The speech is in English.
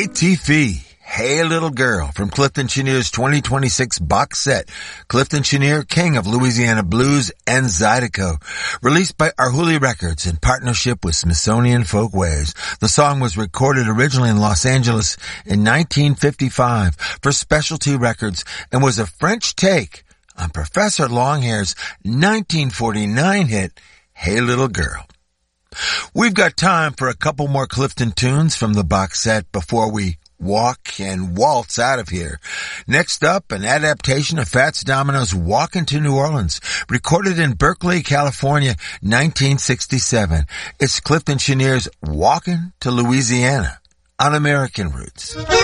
ATV, Hey Little Girl, from Clifton Cheniere's 2026 box set, Clifton Cheniere, King of Louisiana Blues and Zydeco, released by Arhoolie Records in partnership with Smithsonian Folkways. The song was recorded originally in Los Angeles in 1955 for Specialty Records and was a French take on Professor Longhair's 1949 hit, Hey Little Girl. We've got time for a couple more Clifton tunes from the box set before we walk and waltz out of here. Next up, an adaptation of Fats Domino's Walkin' to New Orleans, recorded in Berkeley, California, 1967. It's Clifton Cheniere's Walkin' to Louisiana on American Roots.